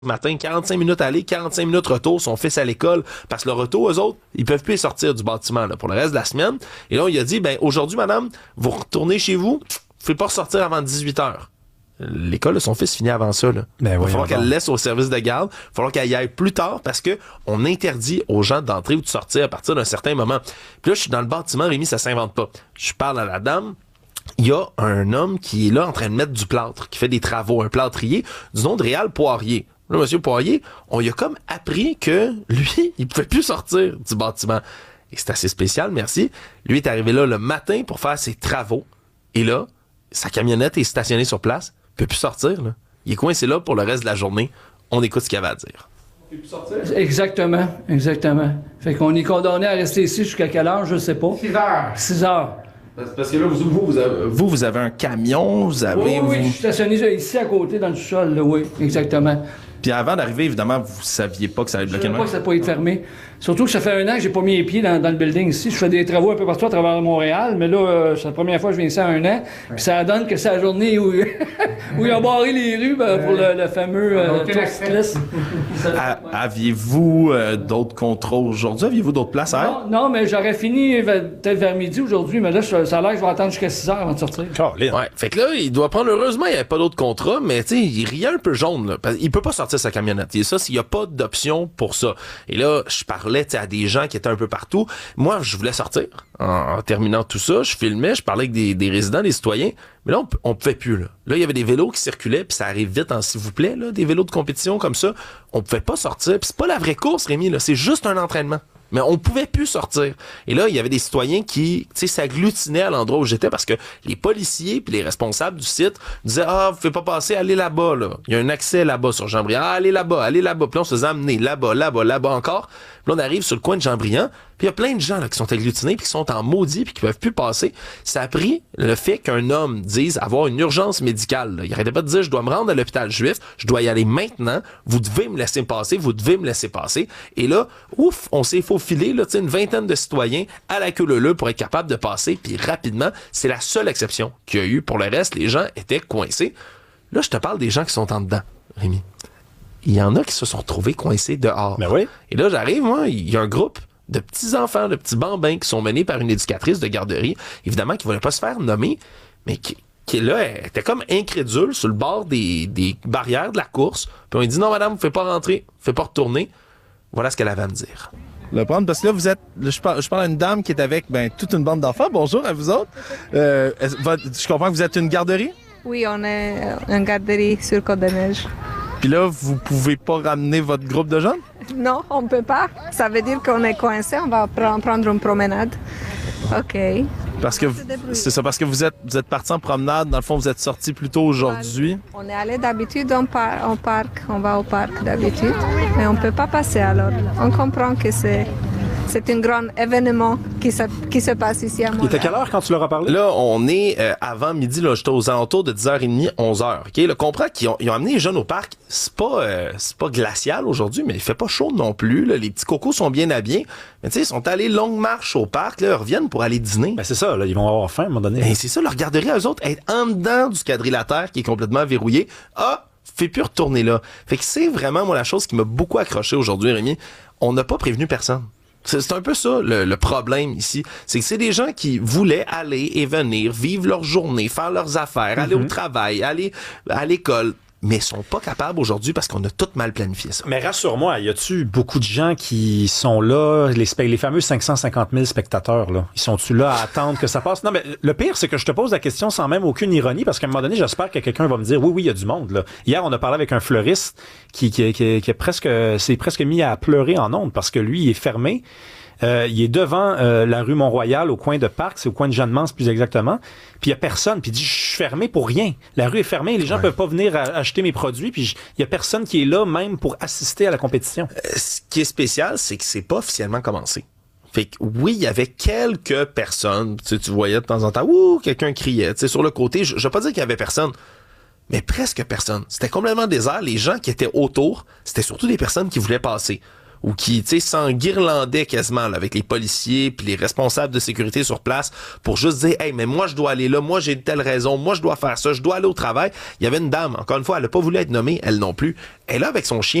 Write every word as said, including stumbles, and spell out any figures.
matin, quarante-cinq minutes aller, quarante-cinc minutes retour, son fils à l'école, parce que le retour, eux autres, ils peuvent plus sortir du bâtiment là, pour le reste de la semaine. Et là, il a dit, ben aujourd'hui, madame, vous retournez chez vous, vous ne pouvez pas ressortir avant dix-huit heures. L'école de son fils finit avant ça. Là. Ben, il va falloir qu'elle le laisse au service de garde. Il va falloir qu'elle y aille plus tard parce que on interdit aux gens d'entrer ou de sortir à partir d'un certain moment. Puis là, je suis dans le bâtiment, Rémi, ça s'invente pas. Je parle à la dame. Il y a un homme qui est là en train de mettre du plâtre, qui fait des travaux, un plâtrier, du nom de Réal Poirier. Là, monsieur Poirier, on lui a comme appris que lui, il pouvait plus sortir du bâtiment. Et c'est assez spécial, merci. Lui est arrivé là le matin pour faire ses travaux. Et là, sa camionnette est stationnée sur place. Il peut plus sortir. Là. Il est coincé là pour le reste de la journée. On écoute ce qu'il avait à dire. Il peut plus sortir? Exactement, exactement. Fait qu'on est condamné à rester ici jusqu'à quelle heure, je sais pas. six heures. six heures. Parce que là, vous, vous, vous, avez, vous, vous avez un camion, vous avez... Oui, oui, vous... je suis stationné ici à côté, dans le sous-sol, là, oui, exactement. Puis avant d'arriver, évidemment, vous saviez pas que ça allait bloquer le Je savais pas que ça pouvait être fermé. Surtout que ça fait un an que j'ai pas mis les pieds dans, dans le building ici. Je fais des travaux un peu partout à travers Montréal, mais là, euh, c'est la première fois que je viens ici à un an. Puis ça donne que c'est la journée où, où ils ont barré les rues ben, pour le, le fameux euh, tour cycliste. Aviez-vous euh, d'autres contrôles aujourd'hui? Aviez-vous d'autres places à non, non, mais j'aurais fini peut-être vers midi aujourd'hui, mais là, ça a l'air que je vais attendre jusqu'à six heures avant de sortir. Ouais. Fait que là, il doit prendre, heureusement, il n'y avait pas d'autres contrats, mais tu sais, il riait un peu jaune, là. Parce qu'il peut pas sortir sa camionnette. Et ça, s'il n'y a pas d'option pour ça. Et là, je parlais à des gens qui étaient un peu partout. Moi, je voulais sortir. En, en terminant tout ça, je filmais, je parlais avec des, des résidents, des citoyens. Mais là, on, on pouvait plus. Là. là, il y avait des vélos qui circulaient, puis ça arrive vite, en s'il vous plaît, là, des vélos de compétition comme ça. On pouvait pas sortir. Puis c'est pas la vraie course, Rémi, là, c'est juste un entraînement. Mais on pouvait plus sortir. Et là, il y avait des citoyens qui, tu sais, s'agglutinaient à l'endroit où j'étais parce que les policiers puis les responsables du site disaient « Ah, vous pouvez pas passer, allez là-bas, là. Il y a un accès là-bas sur Jean-Briand. Ah, allez là-bas, allez là-bas. » Puis là, on se faisait amener là-bas, là-bas, là-bas encore. Puis là, on arrive sur le coin de Jean-Briand. Puis il y a plein de gens là, qui sont agglutinés puis qui sont en maudit puis qui peuvent plus passer. Ça a pris le fait qu'un homme dise avoir une urgence médicale. Là. Il arrêtait pas de dire « Je dois me rendre à l'hôpital juif. Je dois y aller maintenant. Vous devez me laisser passer. Vous devez me laisser passer. » Et là, ouf, on s'est faufilé, là, une vingtaine de citoyens à la queue leu-leu pour être capable de passer, puis rapidement, c'est la seule exception qu'il y a eu. Pour le reste, les gens étaient coincés. Là, je te parle des gens qui sont en dedans, Rémi. Il y en a qui se sont retrouvés coincés dehors. Ben oui. Et là, j'arrive, moi, il y a un groupe de petits-enfants, de petits bambins qui sont menés par une éducatrice de garderie, évidemment, qui ne voulait pas se faire nommer, mais qui, qui là, elle était comme incrédule sur le bord des, des barrières de la course. Puis on lui dit « Non, madame, vous ne pouvez pas rentrer, vous ne pouvez pas retourner. » Voilà ce qu'elle avait à me dire. Le prendre parce que là vous êtes là, je parle je parle à une dame qui est avec ben toute une bande d'enfants. Bonjour à vous autres. Euh, je comprends que vous êtes une garderie? Oui, on est une garderie sur Côte-des-Neiges. Puis là, vous pouvez pas ramener votre groupe de jeunes? Non, on peut pas. Ça veut dire qu'on est coincé, on va prendre une promenade. OK. Parce que c'est ça, parce que vous êtes vous êtes partis en promenade, dans le fond vous êtes sortis plus tôt aujourd'hui. On est allé d'habitude en par, en parc, on va au parc d'habitude, mais on peut pas passer alors. On comprend que c'est c'est un grand événement qui se, qui se passe ici à Montréal. Il était quelle heure quand tu leur as parlé? Là, on est euh, avant midi, là, j'étais aux alentours de dix heures trente, onze heures. OK? Là, comprends qu'ils ont, ils ont amené les jeunes au parc. C'est pas, euh, c'est pas glacial aujourd'hui, mais il fait pas chaud non plus. Là. Les petits cocos sont bien habillés. Mais tu sais, ils sont allés longue marche au parc, là, ils reviennent pour aller dîner. Ben c'est ça, là, ils vont avoir faim à un moment donné. Ben, c'est ça, leur garderie à eux autres, être en dedans du quadrilatère qui est complètement verrouillé. Ah, fait plus retourner là. Fait que c'est vraiment, moi, la chose qui m'a beaucoup accroché aujourd'hui, Rémi. On n'a pas prévenu personne. C'est un peu ça, le, le problème ici. C'est que c'est des gens qui voulaient aller et venir, vivre leur journée, faire leurs affaires, aller Mm-hmm. au travail, aller à l'école, mais sont pas capables aujourd'hui parce qu'on a tout mal planifié ça. Mais rassure-moi, y a-tu beaucoup de gens qui sont là, les, les fameux cinq cent cinquante mille spectateurs, là? Ils sont-tu là à attendre que ça passe? Non, mais le pire, c'est que je te pose la question sans même aucune ironie, parce qu'à un moment donné, j'espère que quelqu'un va me dire, oui, oui, il y a du monde, là. Hier, on a parlé avec un fleuriste qui, qui, qui, qui est presque, s'est presque mis à pleurer en ondes parce que lui, il est fermé. Euh, il est devant euh, la rue Mont-Royal, au coin de Parc, c'est au coin de Jeanne-Mance plus exactement. Puis il y a personne, puis il dit je suis fermé pour rien. La rue est fermée, les gens ouais. peuvent pas venir à, acheter mes produits, puis il y a personne qui est là même pour assister à la compétition. Euh, ce qui est spécial, c'est que c'est pas officiellement commencé. Fait que oui, il y avait quelques personnes, tu sais, tu voyais de temps en temps, ouh, quelqu'un criait, tu sais, sur le côté. Je, je vais pas dire qu'il y avait personne, mais presque personne. C'était complètement désert. Les gens qui étaient autour, c'était surtout des personnes qui voulaient passer. ou qui, tu sais, s'enguirlandaient quasiment là, avec les policiers puis les responsables de sécurité sur place pour juste dire « Hey, mais moi, je dois aller là, moi, j'ai une telle raison, moi, je dois faire ça, je dois aller au travail. » Il y avait une dame, encore une fois, elle n'a pas voulu être nommée, elle non plus. Elle est là avec son chien